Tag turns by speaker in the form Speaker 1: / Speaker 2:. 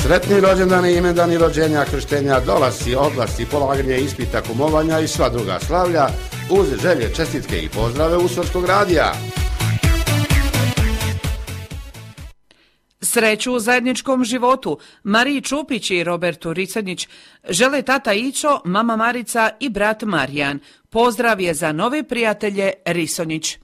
Speaker 1: Sretni rođendani, imendani, rođenja, krštenja, dolasci, odlasci, polaganje ispita, kumovanja i sva druga slavlja uz želje, čestitke i pozdrave Usorskog radija.
Speaker 2: Sreću u zajedničkom životu Mariji Čupić i Robertu Risanić žele tata Ićo, mama Marica i brat Marijan. Pozdrav je za nove prijatelje Risonić.